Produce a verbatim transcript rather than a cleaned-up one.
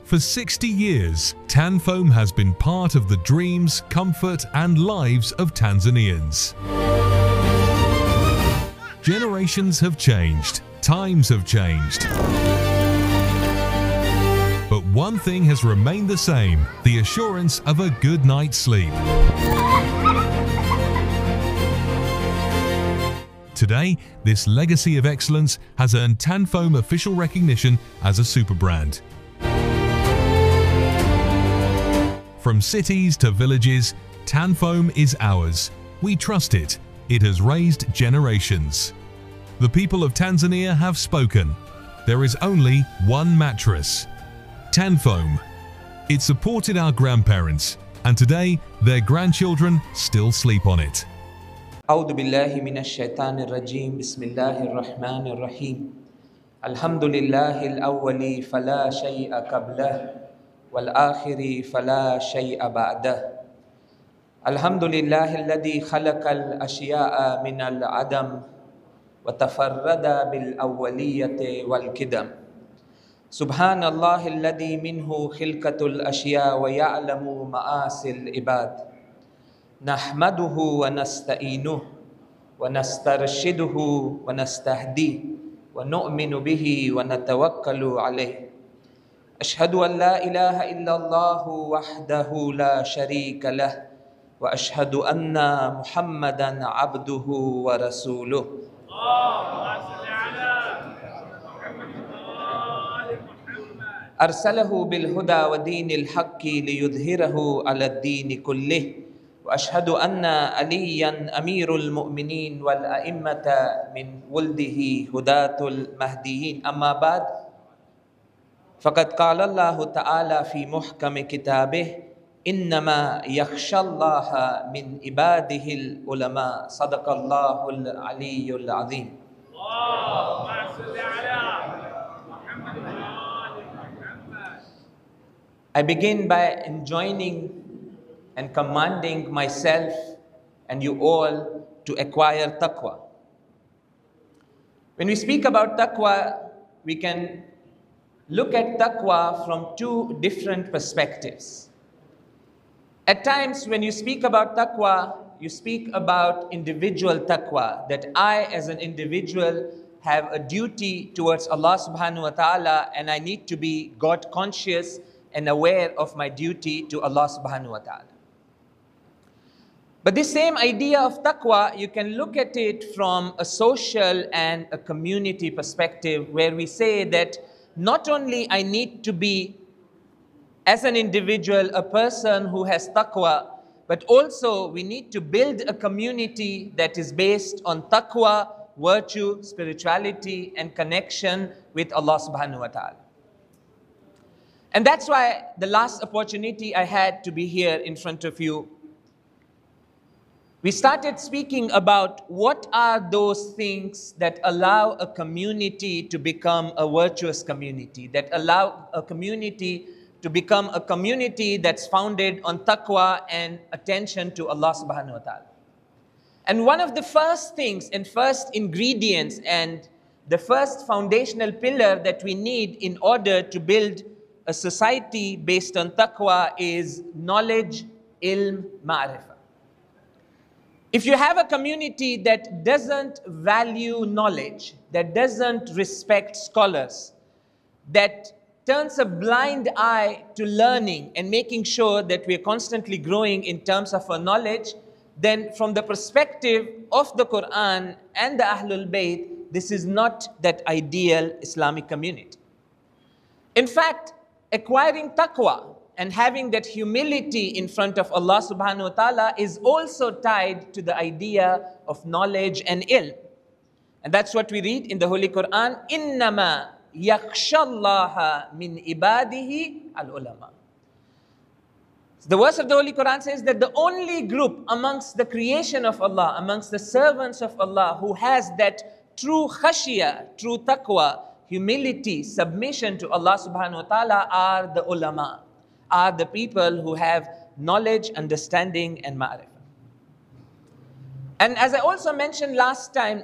For sixty years, Tanfoam has been part of the dreams, comfort and lives of Tanzanians. Generations have changed, times have changed. But one thing has remained the same, the assurance of a good night's sleep. Today, this legacy of excellence has earned Tanfoam official recognition as a super brand. From cities to villages, Tanfoam is ours. We trust it. It has raised generations. The people of Tanzania have spoken. There is only one mattress. Tanfoam. It supported our grandparents, and today their grandchildren still sleep on it. أعوذ بالله من الشيطان الرجيم بسم الله الرحمن الرحيم الحمد لله الأول فلا شيء قبله والآخر فلا شيء بعده الحمد لله الذي خلق الأشياء من العدم وتفرد بالأولية والقدم سبحان الله الذي منه خلقة الأشياء ويعلم مآسي العباد نحمده ونستعينه ونسترشده ونستهديه ونؤمن به ونتوكل عليه أشهد أن لا إله إلا الله وحده لا شريك له وأشهد أن محمدا عبده ورسوله أرسله بالهدى ودين الحق ليظهره على الدين كله وأشهد أن عليا أمير المؤمنين والأئمة من ولده هداة المهديين أما بعد فقد قال الله تعالى في محكم كتابه إنما يخشى الله من عباده العلماء صدق الله العلي العظيم. I begin by enjoining and commanding myself and you all to acquire taqwa. When we speak about taqwa, we can look at taqwa from two different perspectives. At times when you speak about taqwa, you speak about individual taqwa, that I as an individual have a duty towards Allah subhanahu wa ta'ala and I need to be God conscious and aware of my duty to Allah subhanahu wa ta'ala. But this same idea of taqwa, you can look at it from a social and a community perspective where we say that not only I need to be, as an individual, a person who has taqwa, but also we need to build a community that is based on taqwa, virtue, spirituality, and connection with Allah subhanahu wa ta'ala. And that's why the last opportunity I had to be here in front of you, we started speaking about what are those things that allow a community to become a virtuous community, that allow a community to become a community that's founded on taqwa and attention to Allah subhanahu wa ta'ala. And one of the first things and first ingredients and the first foundational pillar that we need in order to build a society based on taqwa is knowledge, ilm, ma'rifah. If you have a community that doesn't value knowledge, that doesn't respect scholars, that turns a blind eye to learning and making sure that we are constantly growing in terms of our knowledge, then from the perspective of the Quran and the Ahlul Bayt, this is not that ideal Islamic community. In fact, acquiring taqwa and having that humility in front of Allah subhanahu wa ta'ala is also tied to the idea of knowledge and ilm. And that's what we read in the Holy Quran, إِنَّمَا يَخْشَى اللَّهَ مِنْ عِبَادِهِ الْعُلَمَاء. The verse of the Holy Quran says that the only group amongst the creation of Allah, amongst the servants of Allah who has that true khashiyah, true taqwa, humility, submission to Allah subhanahu wa ta'ala are the ulama, are the people who have knowledge, understanding and ma'rifah. And as I also mentioned last time,